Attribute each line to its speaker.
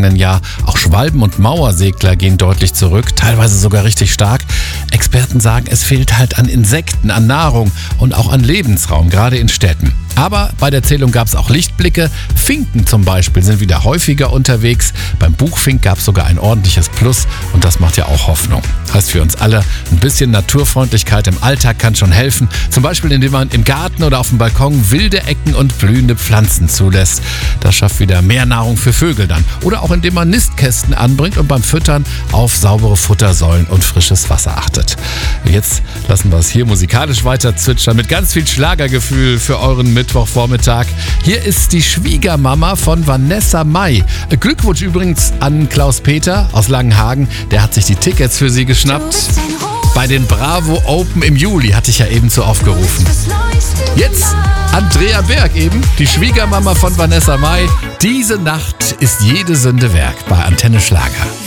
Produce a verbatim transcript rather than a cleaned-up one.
Speaker 1: vergangenen Jahr. Auch Schwalben und Mauersegler gehen deutlich zurück, teilweise sogar richtig stark. Experten sagen, es fehlt halt an Insekten, an Nahrung und auch an Lebensraum, gerade in Städten. Aber bei der Zählung gab es auch Lichtblicke. Finken zum Beispiel sind wieder häufiger unterwegs. Beim Buchfink gab es sogar ein ordentliches Plus und das macht ja auch Hoffnung. Heißt für uns alle, ein bisschen Naturfreundlichkeit im Alltag kann schon helfen. Zum Beispiel, indem man im Garten oder auf dem Balkon wilde Ecken und blühende Pflanzen zulässt. Das schafft wieder mehr Nahrung für Vögel dann. Oder auch indem man Nistkästen anbringt und beim Füttern auf saubere Futtersäulen und frisches Wasser achtet. Jetzt lassen wir es hier musikalisch weiter zwitschern mit ganz viel Schlagergefühl für euren Mittwochvormittag. Hier ist die Schwiegermama von Vanessa Mai. Glückwunsch übrigens an Klaus-Peter aus Langenhagen. Der hat sich die Tickets für sie geschnappt. Bei den Bravo Open im Juli hatte ich ja eben zu aufgerufen. Jetzt Andrea Berg eben, die Schwiegermama von Vanessa Mai. Diese Nacht ist jede Sünde Werk bei Antenne Schlager.